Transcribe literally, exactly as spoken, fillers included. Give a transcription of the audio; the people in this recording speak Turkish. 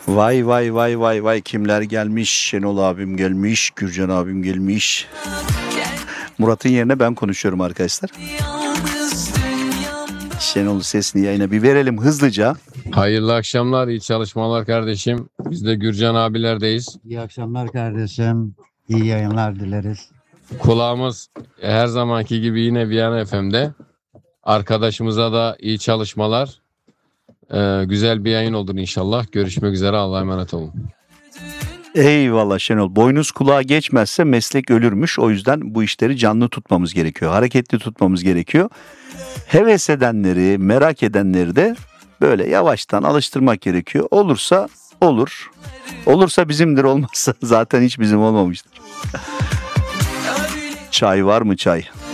Vay vay vay vay vay, kimler gelmiş? Şenol abim gelmiş, Gürcan abim gelmiş. Murat'ın yerine ben konuşuyorum arkadaşlar. Şenol'un sesini yayına bir verelim hızlıca. Hayırlı akşamlar, iyi çalışmalar kardeşim. Biz de Gürcan abilerdeyiz. İyi akşamlar kardeşim. İyi yayınlar dileriz. Kulağımız her zamanki gibi yine Viyana F M'de. Arkadaşımıza da iyi çalışmalar. Ee, güzel bir yayın olur inşallah. Görüşmek üzere. Allah'a emanet olun. Eyvallah Şenol. Boynuz kulağa geçmezse meslek ölürmüş. O yüzden bu işleri canlı tutmamız gerekiyor. Hareketli tutmamız gerekiyor. Heves edenleri, merak edenleri de böyle yavaştan alıştırmak gerekiyor. Olursa olur. Olursa bizimdir, olmazsa zaten hiç bizim olmamıştır. Çay var mı çay?